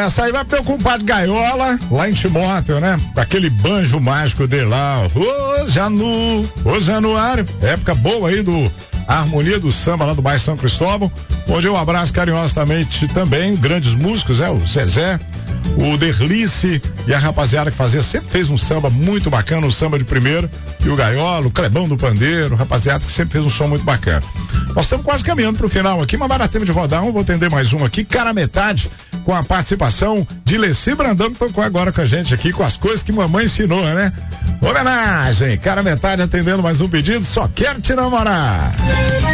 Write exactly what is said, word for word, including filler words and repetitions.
Essa aí vai pro compadre Gaiola, lá em Timóteo, né? Aquele banjo mágico dele lá, ô Janu, ô Januário, época boa aí do a harmonia do samba lá do bairro São Cristóvão, onde eu abraço carinhosamente também grandes músicos, é o Zezé, o Derlice e a rapaziada que fazia, sempre fez um samba muito bacana, um samba de primeira, e o Gaiola, o Clebão do Pandeiro, rapaziada que sempre fez um som muito bacana. Nós estamos quase caminhando pro final aqui, mas vai dar tempo de rodar um, vou atender mais um aqui, cara metade, com a participação de Leci Brandão, que tocou agora com a gente aqui, com as coisas que mamãe ensinou, né? Homenagem, cara metade atendendo mais um pedido, só quero te namorar.